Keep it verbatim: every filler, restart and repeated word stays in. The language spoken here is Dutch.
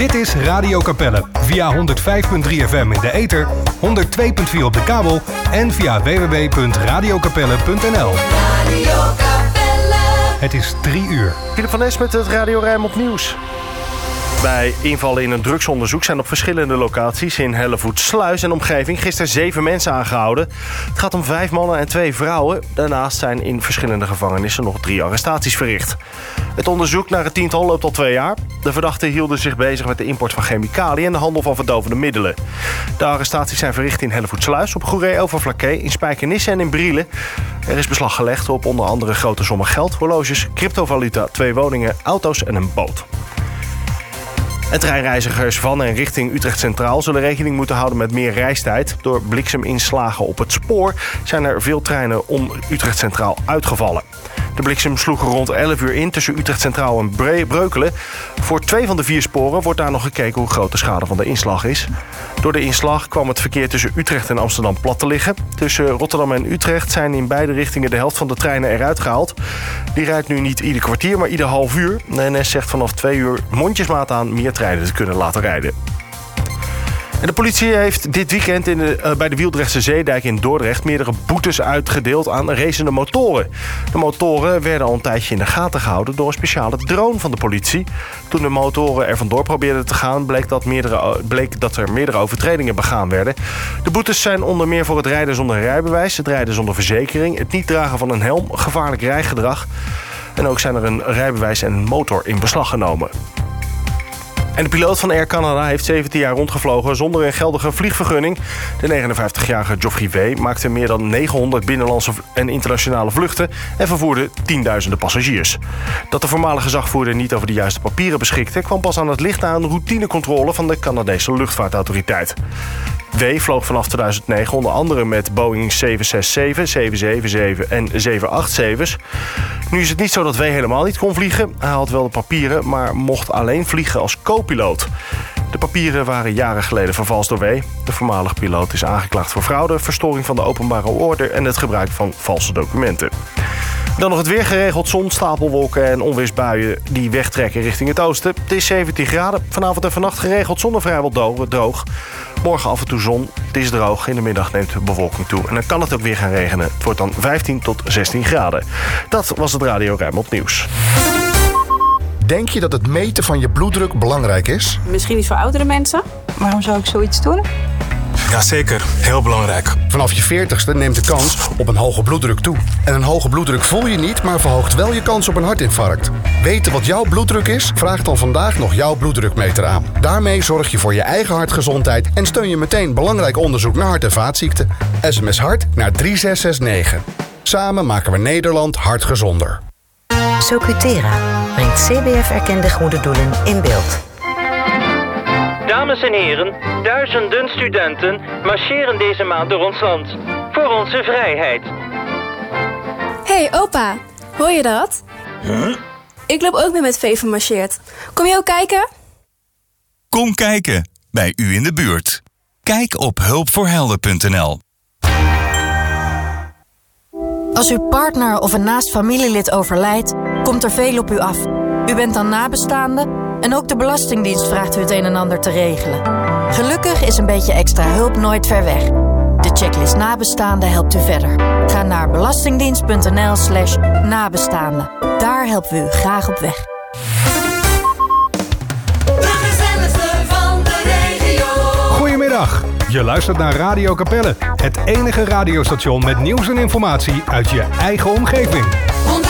Dit is Radio Capelle via honderd vijf komma drie F M in de ether, honderd twee komma vier op de kabel en via w w w punt radio capelle punt n l. Radio Capelle. Het is drie uur. Philip van Es met het Radio Rijnmond Nieuws. Bij invallen in een drugsonderzoek zijn op verschillende locaties in Hellevoetsluis en omgeving gisteren zeven mensen aangehouden. Het gaat om vijf mannen en twee vrouwen. Daarnaast zijn in verschillende gevangenissen nog drie arrestaties verricht. Het onderzoek naar het tiental loopt al twee jaar. De verdachten hielden zich bezig met de import van chemicaliën en de handel van verdovende middelen. De arrestaties zijn verricht in Hellevoetsluis, op Goeree-Overflakkee, in Spijkenisse en in Brielen. Er is beslag gelegd op onder andere grote sommen geld, horloges, cryptovaluta, twee woningen, auto's en een boot. En treinreizigers van en richting Utrecht Centraal zullen rekening moeten houden met meer reistijd. Door blikseminslagen op het spoor zijn er veel treinen om Utrecht Centraal uitgevallen. De bliksem sloeg rond elf uur in tussen Utrecht Centraal en Breukelen. Voor twee van de vier sporen wordt daar nog gekeken hoe groot de schade van de inslag is. Door de inslag kwam het verkeer tussen Utrecht en Amsterdam plat te liggen. Tussen Rotterdam en Utrecht zijn in beide richtingen de helft van de treinen eruit gehaald. Die rijdt nu niet ieder kwartier, maar ieder half uur. De N S zegt vanaf twee uur mondjesmaat aan meer treinen te kunnen laten rijden. En de politie heeft dit weekend in de, uh, bij de Wieldrechtse Zeedijk in Dordrecht meerdere boetes uitgedeeld aan racende motoren. De motoren werden al een tijdje in de gaten gehouden door een speciale drone van de politie. Toen de motoren er vandoor probeerden te gaan, bleek dat, meerdere, bleek dat er meerdere overtredingen begaan werden. De boetes zijn onder meer voor het rijden zonder rijbewijs, het rijden zonder verzekering, het niet dragen van een helm, gevaarlijk rijgedrag. En ook zijn er een rijbewijs en een motor in beslag genomen. En de piloot van Air Canada heeft zeventien jaar rondgevlogen zonder een geldige vliegvergunning. De negenenvijftigjarige Geoffrey W. maakte meer dan negenhonderd binnenlandse en internationale vluchten en vervoerde tienduizenden passagiers. Dat de voormalige gezagvoerder niet over de juiste papieren beschikte, kwam pas aan het licht na een routinecontrole van de Canadese luchtvaartautoriteit. W. vloog vanaf tweeduizend negen onder andere met Boeing zeven zes zeven, zeven zeven zeven en zeven acht zeven's. Nu is het niet zo dat W. helemaal niet kon vliegen. Hij had wel de papieren, maar mocht alleen vliegen als co-piloot. De papieren waren jaren geleden vervalst door W. De voormalige piloot is aangeklaagd voor fraude, verstoring van de openbare orde en het gebruik van valse documenten. Dan nog het weer: geregeld zon, stapelwolken en onweersbuien die wegtrekken richting het oosten. Het is zeventien graden. Vanavond en vannacht geregeld zon en vrijwel droog. Morgen af en toe zon. Het is droog. In de middag neemt de bewolking toe. En dan kan het ook weer gaan regenen. Het wordt dan vijftien tot zestien graden. Dat was het Radio Rijnmond Nieuws. Denk je dat het meten van je bloeddruk belangrijk is? Misschien niet voor oudere mensen. Waarom zou ik zoiets doen? Jazeker, heel belangrijk. Vanaf je veertigste neemt de kans op een hoge bloeddruk toe. En een hoge bloeddruk voel je niet, maar verhoogt wel je kans op een hartinfarct. Weten wat jouw bloeddruk is? Vraag dan vandaag nog jouw bloeddrukmeter aan. Daarmee zorg je voor je eigen hartgezondheid en steun je meteen belangrijk onderzoek naar hart- en vaatziekten. S M S hart naar drie zes zes negen. Samen maken we Nederland hartgezonder. Socutera brengt C B F-erkende goede doelen in beeld. Dames en heren, duizenden studenten marcheren deze maand door ons land. Voor onze vrijheid. Hey opa, hoor je dat? Huh? Ik loop ook mee met V van marcheert. Kom je ook kijken? Kom kijken, bij u in de buurt. Kijk op hulpvoorhelden punt n l. Als uw partner of een naast familielid overlijdt, komt er veel op u af. U bent dan nabestaande en ook de Belastingdienst vraagt u het een en ander te regelen. Gelukkig is een beetje extra hulp nooit ver weg. De checklist nabestaande helpt u verder. Ga naar belastingdienst punt n l slash nabestaande. Daar helpen we u graag op weg. Goedemiddag, je luistert naar Radio Capelle. Het enige radiostation met nieuws en informatie uit je eigen omgeving.